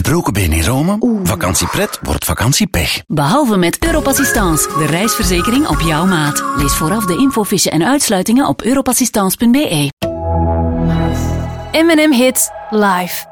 gebroken been in Rome? Vakantiepret wordt vakantiepech. Behalve met Europassistance, de reisverzekering op jouw maat. Lees vooraf de infofiche en uitsluitingen op europassistance.be. M&M Hits live.